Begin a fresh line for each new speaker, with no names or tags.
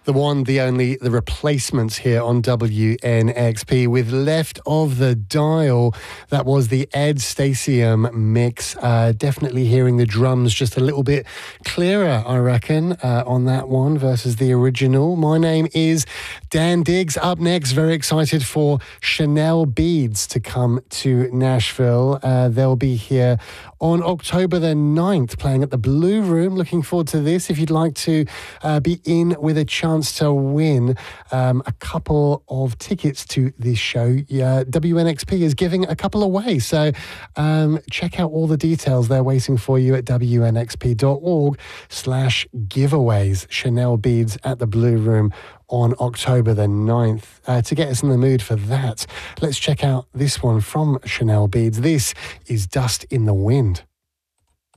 The one, the only, the Replacements here on WNXP with Left of the Dial. That was the Ed Stasium mix. Definitely hearing the drums just a little bit clearer, I reckon, on that one versus the original. My name is Dan Diggs. Up next, very excited for Chanel Beads to come to Nashville. They'll be here on October the 9th, playing at the Blue Room. Looking forward to this. If you'd like to be in with a chance to win a couple of tickets to this show, WNXP is giving a couple away. So check out all the details. They're waiting for you at wnxp.org/giveaways. Chanel Beads at the Blue Room on October the 9th. To get us in the mood for that, let's check out this one from Chanel Beads. This is Dust in the Wind.